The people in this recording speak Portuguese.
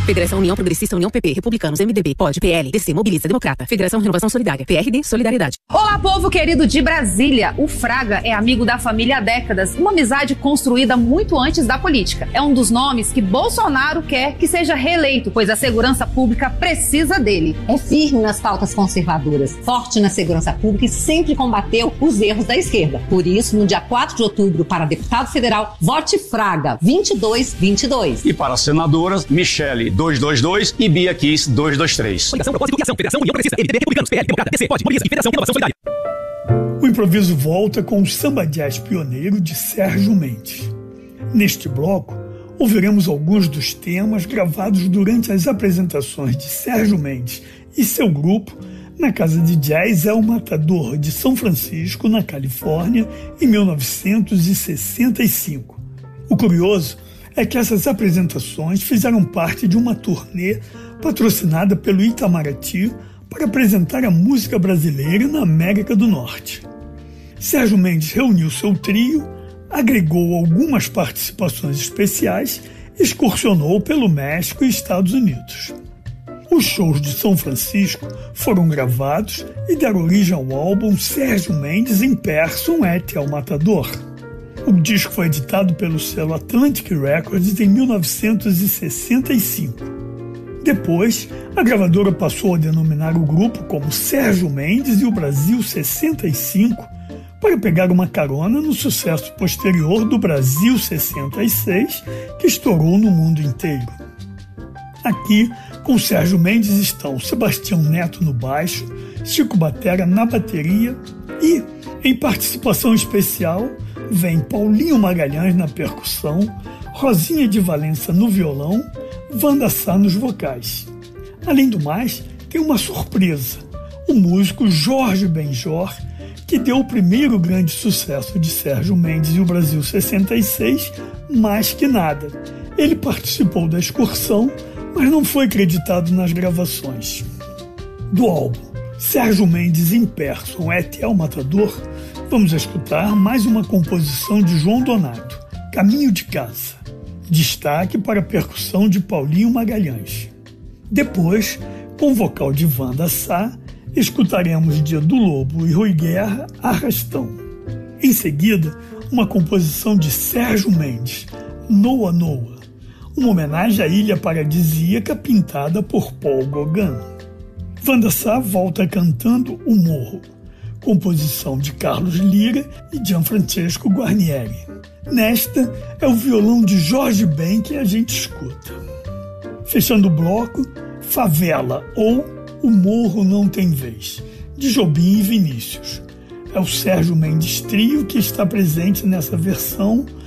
Federação União Progressista, União PP, Republicanos, MDB, POD, PL, DC, Mobiliza, Democrata. Federação Renovação Solidária, PRD, Solidariedade. Olá, povo querido de Brasília. O Fraga é amigo da família há décadas, uma amizade construída muito antes da política. É um dos nomes que Bolsonaro quer que seja reeleito, pois a segurança pública precisa dele. É firme nas pautas conservadoras, forte na segurança pública e sempre combateu os erros da esquerda. Por isso, no dia 4 de outubro, para deputado federal, vote Fraga 2222. E para senadoras, Michele 222 e Bia Kiss 223. Coligação, propósito e ação. Federação União Progressista, MDB, Republicanos, PL, Democrata, DC, POD, Mobiliza e Federação Renovação Solidária. O improviso volta com o samba jazz pioneiro de Sérgio Mendes. Neste bloco, ouviremos alguns dos temas gravados durante as apresentações de Sérgio Mendes e seu grupo na casa de jazz El Matador de São Francisco, na Califórnia, em 1965. O curioso é que essas apresentações fizeram parte de uma turnê patrocinada pelo Itamaraty para apresentar a música brasileira na América do Norte. Sérgio Mendes reuniu seu trio, agregou algumas participações especiais e excursionou pelo México e Estados Unidos. Os shows de São Francisco foram gravados e deram origem ao álbum Sérgio Mendes in Person et El Matador. O disco foi editado pelo selo Atlantic Records em 1965. Depois, a gravadora passou a denominar o grupo como Sérgio Mendes e o Brasil 65 para pegar uma carona no sucesso posterior do Brasil 66, que estourou no mundo inteiro. Aqui, com Sérgio Mendes estão Sebastião Neto no baixo, Chico Batera na bateria e, em participação especial, vem Paulinho Magalhães na percussão, Rosinha de Valença no violão, Wanda Sá nos vocais. Além do mais, tem uma surpresa: o músico Jorge Benjor, que deu o primeiro grande sucesso de Sérgio Mendes e o Brasil 66, Mais Que Nada. Ele participou da excursão, mas não foi acreditado nas gravações. Do álbum Sérgio Mendes in Person et El Matador, vamos escutar mais uma composição de João Donato, Caminho de Casa. Destaque para a percussão de Paulinho Magalhães. Depois, com vocal de Wanda Sá, escutaremos Dia do Lobo e Rui Guerra, Arrastão. Em seguida, uma composição de Sérgio Mendes, Noa Noa, uma homenagem à ilha paradisíaca pintada por Paul Gauguin. Wanda Sá volta cantando O Morro, composição de Carlos Lira e Gianfrancesco Guarnieri. Nesta é o violão de Jorge Ben que a gente escuta. Fechando o bloco, Favela ou O Morro Não Tem Vez, de Jobim e Vinícius. É o Sérgio Mendes Trio que está presente nessa versão